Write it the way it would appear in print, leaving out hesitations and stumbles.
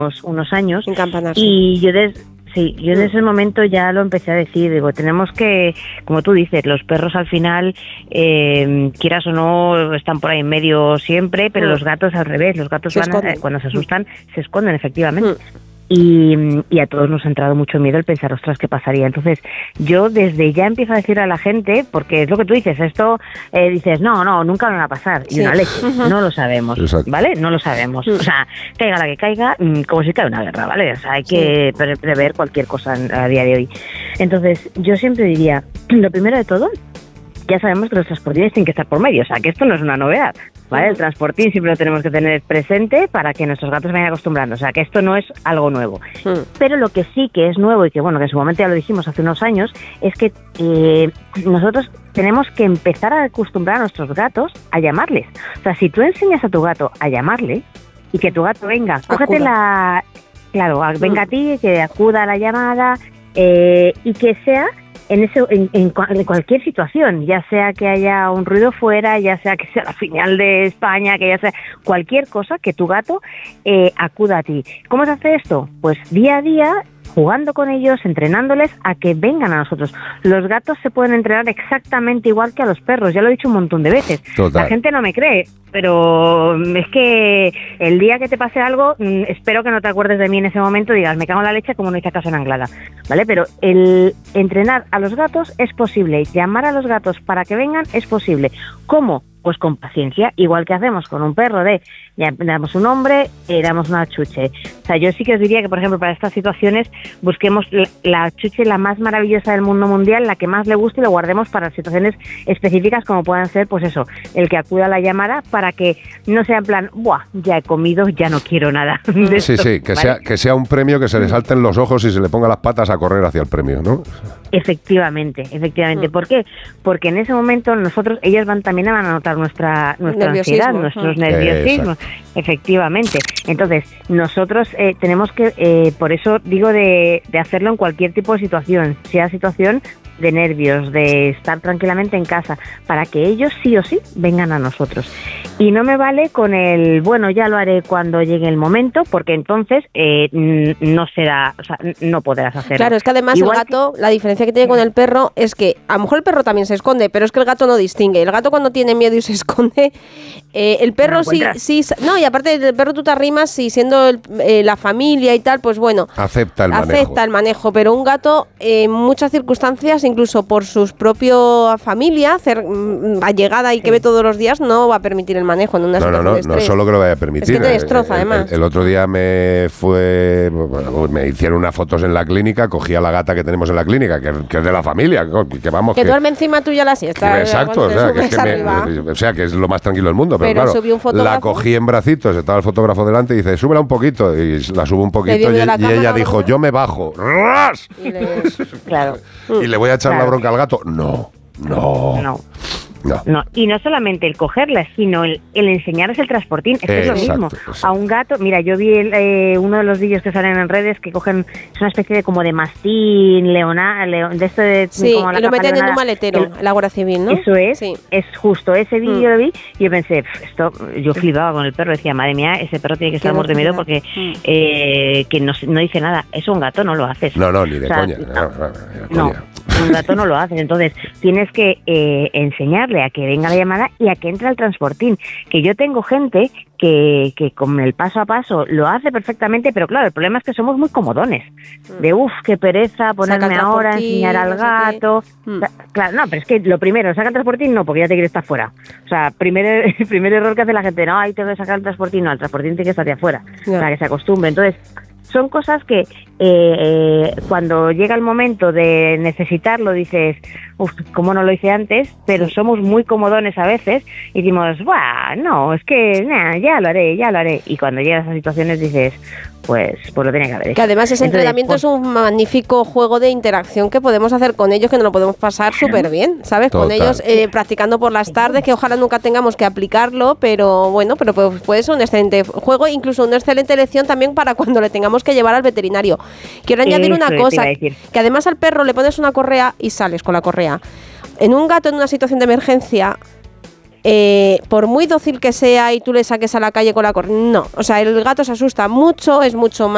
unos años. Encampanarse. Y yo desde ese momento ya lo empecé a decir, digo, tenemos que, como tú dices, los perros al final, quieras o no, están por ahí en medio siempre, pero los gatos al revés, los gatos cuando se asustan, se esconden efectivamente. Y a todos nos ha entrado mucho miedo el pensar, ostras, ¿qué pasaría? Entonces, yo desde ya empiezo a decir a la gente, porque es lo que tú dices, esto dices, no, nunca me va a pasar. Y una leche, no lo sabemos, ¿vale? No lo sabemos. O sea, caiga la que caiga, como si cae una guerra, ¿vale? O sea, hay que prever cualquier cosa a día de hoy. Entonces, yo siempre diría, lo primero de todo, ya sabemos que los transportines tienen que estar por medio, o sea, que esto no es una novedad, ¿vale? El transportín siempre lo tenemos que tener presente para que nuestros gatos vayan acostumbrando, o sea, que esto no es algo nuevo. Pero lo que sí que es nuevo y que, bueno, que en su momento ya lo dijimos hace unos años, es que nosotros tenemos que empezar a acostumbrar a nuestros gatos a llamarles. O sea, si tú enseñas a tu gato a llamarle y que tu gato venga, cógete la... Claro, venga a ti, que acuda a la llamada y que sea... En cualquier situación, ya sea que haya un ruido fuera, ya sea que sea la final de España, que ya sea cualquier cosa, que tu gato acuda a ti. ¿Cómo se hace esto? Pues día a día, jugando con ellos, entrenándoles a que vengan a nosotros. Los gatos se pueden entrenar exactamente igual que a los perros, ya lo he dicho un montón de veces. Total. La gente no me cree, pero es que el día que te pase algo, espero que no te acuerdes de mí en ese momento, digas, me cago en la leche como no hice caso en Anglada, ¿vale? Pero el entrenar a los gatos es posible, llamar a los gatos para que vengan es posible. ¿Cómo? Pues con paciencia, igual que hacemos con un perro ya damos un nombre, damos una chuche. O sea, yo sí que os diría que, por ejemplo, para estas situaciones busquemos la chuche la más maravillosa del mundo mundial, la que más le guste y lo guardemos para situaciones específicas como puedan ser, pues eso, el que acuda a la llamada para que no sea en plan, ¡buah! Ya he comido, ya no quiero nada. Sí, que sea un premio que se le salten los ojos y se le ponga las patas a correr hacia el premio, ¿no? Efectivamente. ¿Por qué? Porque en ese momento ellos también van a notar nuestra ansiedad, nuestros nerviosismos. Efectivamente. Entonces, nosotros tenemos que, por eso digo de hacerlo en cualquier tipo de situación, sea situación de nervios, de estar tranquilamente en casa, para que ellos sí o sí vengan a nosotros. Y no me vale con el, bueno, ya lo haré cuando llegue el momento, porque entonces no será, o sea, no podrás hacerlo. Claro, es que además igual el gato, la diferencia que tiene con el perro es que a lo mejor el perro también se esconde, pero es que el gato no distingue. El gato cuando tiene miedo y se esconde, el perro sí, no, y aparte del perro tú te arrimas y siendo la familia y tal, pues bueno, acepta el manejo, pero un gato en muchas circunstancias, incluso por su propia familia allegada y que ve todos los días, no va a permitir el manejo en una situación de estrés. No solo que lo vaya a permitir. Es que te destroza, además. El otro día me hicieron unas fotos en la clínica, cogí a la gata que tenemos en la clínica, que es de la familia, que duerme encima tuya la siesta. Exacto, o sea, que es lo más tranquilo del mundo, pero claro, la cogí en bracitos, estaba el fotógrafo delante y dice, súbela un poquito, y la subo un poquito, y ella dijo, yo me bajo. Claro. ¿Y le voy a echar la bronca al gato? No. Y no solamente el cogerla, sino el enseñarles el transportín. Es lo mismo. Exacto. A un gato, mira, yo vi uno de los vídeos que salen en redes que cogen, es una especie de como de mastín, león, de esto de... Sí, como y lo meten en un maletero, la Guardia Civil, ¿no? Eso es, es justo, ese vídeo lo vi y yo pensé, yo flipaba con el perro, decía, madre mía, ese perro tiene que estar muerto de miedo porque que no dice nada. Eso un gato no lo haces. No, ni de coña. No, un gato no lo haces. Entonces, tienes que enseñarle a que venga la llamada y a que entre al transportín. Que yo tengo gente que con el paso a paso lo hace perfectamente, pero claro, el problema es que somos muy comodones. De qué pereza ponerme ahora a enseñar al gato. Claro, no, pero es que lo primero, saca el transportín, no, porque ya te quiere estar fuera. O sea, primer error que hace la gente, no, ahí tengo que sacar el transportín, no, el transportín tiene que estar de afuera, para que se acostumbre. Entonces, son cosas que cuando llega el momento de necesitarlo dices, ¿cómo no lo hice antes? Pero somos muy comodones a veces y decimos, no, es que ya lo haré. Y cuando llegas a esas situaciones dices, pues lo tenía que haber hecho. Que además ese entrenamiento es un magnífico juego de interacción que podemos hacer con ellos, que nos lo podemos pasar súper bien, ¿sabes? Total. Con ellos practicando por las tardes, que ojalá nunca tengamos que aplicarlo, pero bueno, pero puede ser un excelente juego, incluso una excelente lección también para cuando le tengamos que llevar al veterinario. Quiero añadir una cosa, que además al perro le pones una correa y sales con la correa. En un gato en una situación de emergencia, por muy dócil que sea y tú le saques a la calle con la correa, no, o sea, el gato se asusta mucho, es mucho más